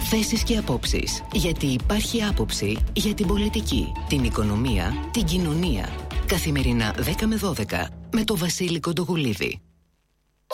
Θέσεις και απόψεις. Γιατί υπάρχει άποψη για την πολιτική, την οικονομία, την κοινωνία. Καθημερινά 10 με 12 με το Βασίλη Κοντογουλίδη.